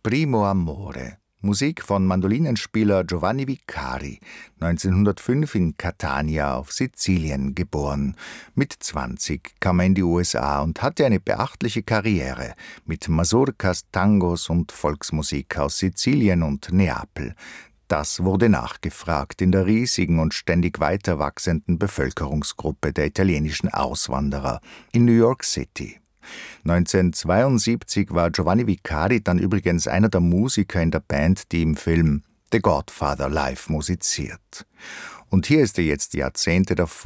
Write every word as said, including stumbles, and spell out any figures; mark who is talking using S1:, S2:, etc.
S1: Primo Amore, Musik von Mandolinenspieler Giovanni Vicari, neunzehnhundertfünf in Catania auf Sizilien geboren. Mit zwanzig kam er in die U S A und hatte eine beachtliche Karriere mit Masurkas, Tangos und Volksmusik aus Sizilien und Neapel. Das wurde nachgefragt in der riesigen und ständig weiter wachsenden Bevölkerungsgruppe der italienischen Auswanderer in New York City. neunzehnhundertzweiundsiebzig war Giovanni Vicari dann übrigens einer der Musiker in der Band, die im Film The Godfather live musiziert. Und hier ist er jetzt Jahrzehnte davor